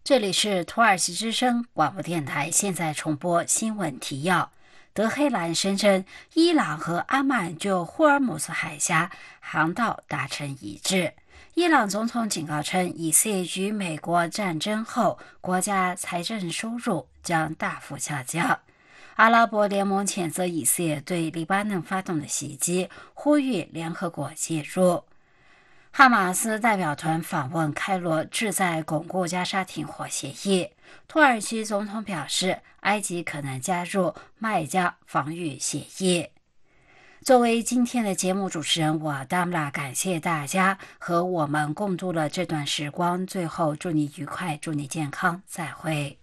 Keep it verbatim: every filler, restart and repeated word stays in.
这里是土耳其之声广播电台，现在重播新闻提要。德黑兰声称，伊朗和阿曼就霍尔木兹海峡航道达成一致。伊朗总统警告称，以色列与美国战争后，国家财政收入将大幅下降。阿拉伯联盟谴责以色列对黎巴嫩发动的袭击，呼吁联合国介入。哈马斯代表团访问开罗，旨在巩固加沙停火协议。土耳其总统表示，埃及可能加入麦加防御协议。作为今天的节目主持人，我达姆拉感谢大家和我们共度了这段时光。最后，祝你愉快，祝你健康，再会。